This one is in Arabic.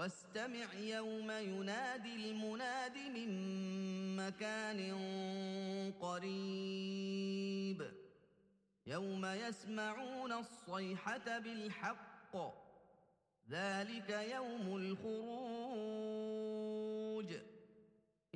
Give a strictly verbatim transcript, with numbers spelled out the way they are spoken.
واستمع يوم ينادي المناد من مكان قريب يوم يسمعون الصيحة بالحق ذلك يوم الخروج